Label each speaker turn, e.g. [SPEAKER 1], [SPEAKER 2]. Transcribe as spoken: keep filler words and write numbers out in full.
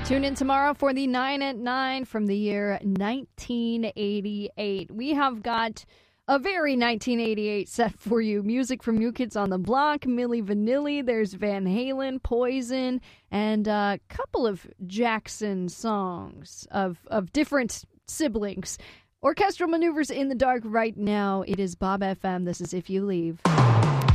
[SPEAKER 1] Tune in tomorrow for the nine at nine from the year nineteen eighty-eight. We have got a very nineteen eighty-eight set for you. Music from New Kids on the Block, Milli Vanilli, there's Van Halen, Poison, and a couple of Jackson songs of, of different siblings. Orchestral Maneuvers in the Dark right now. It is Bob F M. This is If You Leave.